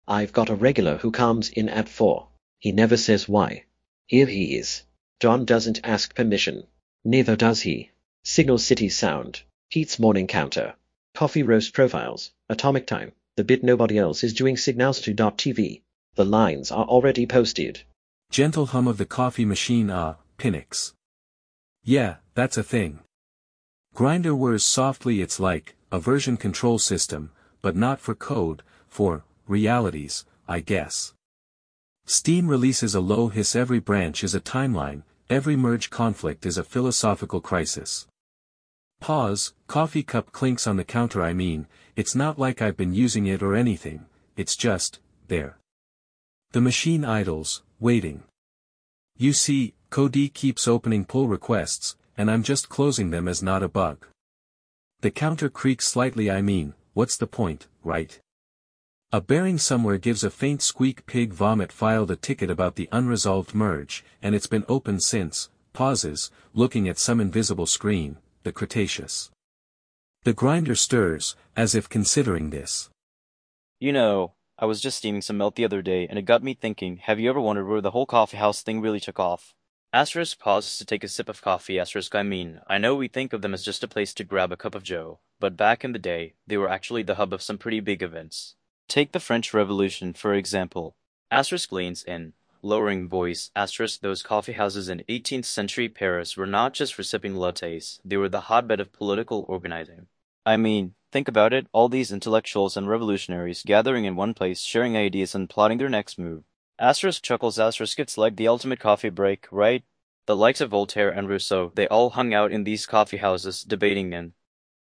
I've got a regular who comes in at 4. He never says why. Here he is. John doesn't ask permission. Neither does he. Signal City Sound. Pete's Morning Counter. Coffee Roast Profiles. Atomic Time. The bit nobody else is doing. Signals2.tv. The lines are already posted. Gentle hum of the coffee machine. Pinnix. Yeah, that's a thing. Grindr whirs softly. It's like a version control system, but not for code, for realities, I guess. Steam releases a low hiss. Every branch is a timeline, every merge conflict is a philosophical crisis. Pause, coffee cup clinks on the counter. I mean, it's not like I've been using it or anything, it's just, there. The machine idles, waiting. You see, Cody keeps opening pull requests, and I'm just closing them as not a bug. The counter creaks slightly. I mean, what's the point, right? A bearing somewhere gives a faint squeak. Pig vomit filed a ticket about the unresolved merge, and it's been open since. Pauses, looking at some invisible screen, the Cretaceous. The grinder stirs, as if considering this. You know, I was just steaming some milk the other day, and it got me thinking, have you ever wondered where the whole coffee house thing really took off? Asterisk pauses to take a sip of coffee. Asterisk I know we think of them as just a place to grab a cup of joe, but back in the day, they were actually the hub of some pretty big events. Take the French Revolution, for example. Asterisk leans in, lowering voice. Asterisk those coffee houses in 18th century Paris were not just for sipping lattes, they were the hotbed of political organizing. I mean, think about it, all these intellectuals and revolutionaries gathering in one place, sharing ideas and plotting their next move. Asterisk chuckles. Asterisk it's like the ultimate coffee break, right? The likes of Voltaire and Rousseau, they all hung out in these coffee houses, debating and